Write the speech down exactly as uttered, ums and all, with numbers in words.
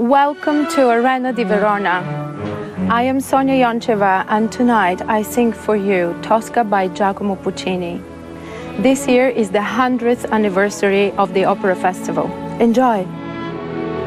Welcome to Arena di Verona. I am Sonia Yoncheva, and tonight I sing for you Tosca by Giacomo Puccini. This year is the hundredth anniversary of the Opera Festival. Enjoy!